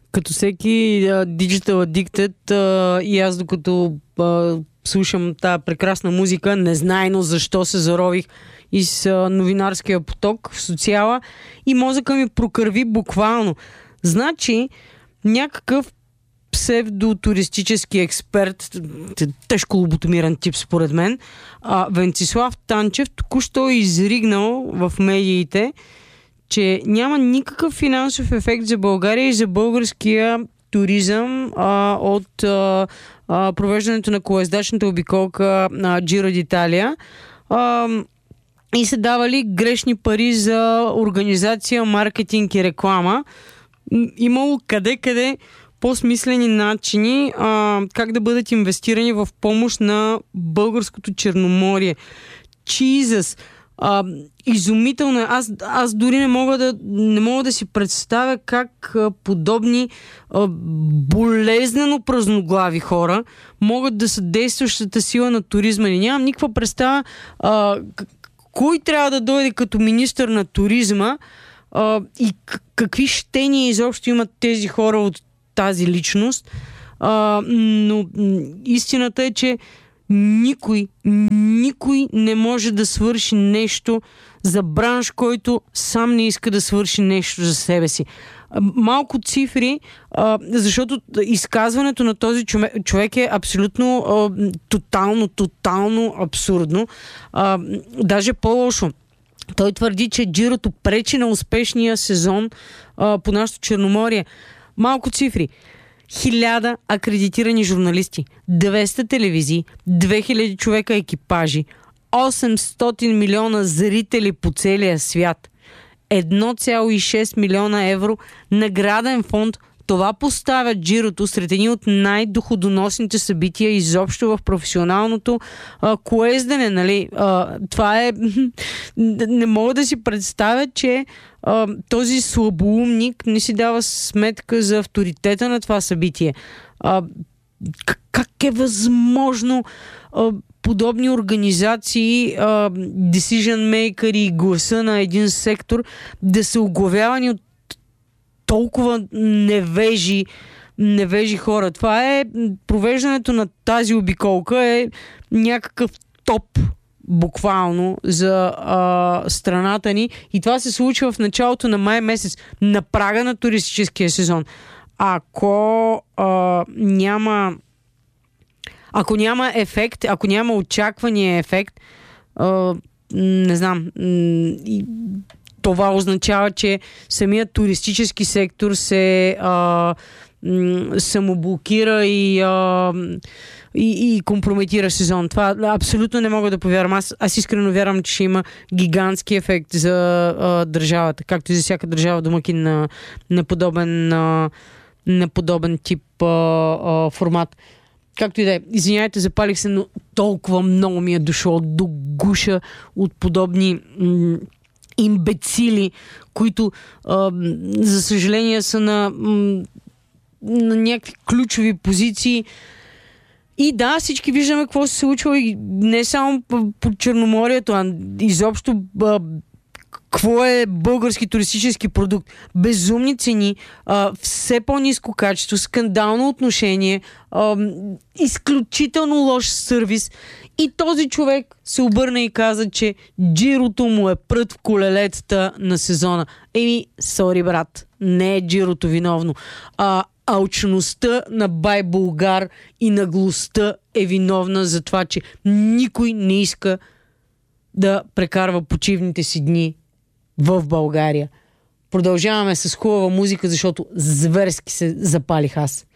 Като всеки Digital Addicted и аз докато слушам тази прекрасна музика, незнайно защо се зарових из новинарския поток в социала и мозъка ми прокърви буквално. Значи, някакъв псевдотуристически експерт, тежко лоботомиран тип според мен, Венцислав Танчев току-що е изригнал в медиите, че няма никакъв финансов ефект за България и за българския туризъм от провеждането на колоездачната обиколка на Giro d'Italia. И се давали грешни пари за организация, маркетинг и реклама. Имало къде по-смислени начини как да бъдат инвестирани в помощ на българското Черноморие. Jesus! Изумително е. Аз дори не мога да си представя как подобни болезнено празноглави хора могат да са действащата сила на туризма. Нямам никаква представа кой трябва да дойде като министър на туризма и какви щения изобщо имат тези хора от тази личност. Но истината е, че никой не може да свърши нещо за бранш, който сам не иска да свърши нещо за себе си. Малко цифри, защото изказването на този човек е абсолютно тотално абсурдно. Даже по-лошо. Той твърди, че Джирото пречи на успешния сезон по нашото Черноморие. Малко цифри. 1000 акредитирани журналисти, 200 телевизии, 2000 човека екипажи, 800 милиона зрители по целия свят, 1,6 милиона евро награден фонд. Това поставя Джирото сред едни от най-доходоносните събития изобщо в професионалното колездене. Нали? Това е... Не мога да си представя, че този слабоумник не си дава сметка за авторитета на това събитие. Как е възможно подобни организации, decision maker и гласа на един сектор да са оглавявани от толкова невежи хора? Това е провеждането на тази обиколка е някакъв топ буквално за страната ни и това се случва в началото на май месец, на прага на туристическия сезон. Ако няма ефект, ако няма очаквания ефект, не знам, това означава, че самият туристически сектор се самоблокира и компрометира сезон. Това абсолютно не мога да повярвам. Аз искрено вярвам, че ще има гигантски ефект за държавата, както и за всяка държава домакин на подобен тип формат. Както и да е. Извинявайте, запалих се, но толкова много ми е дошло до гуша от подобни имбецили, които за съжаление са на някакви ключови позиции. И да, всички виждаме какво се случва и не само по Черноморието, а изобщо какво е български туристически продукт. Безумни цени, все по-ниско качество, скандално отношение, изключително лош сервис. И този човек се обърна и каза, че Джирото му е прът в колелецата на сезона. Сори брат, не е Джирото виновно. Алчността на Бай Булгар и наглостта е виновна за това, че никой не иска да прекарва почивните си дни в България. Продължаваме с хубава музика, защото зверски се запалих аз.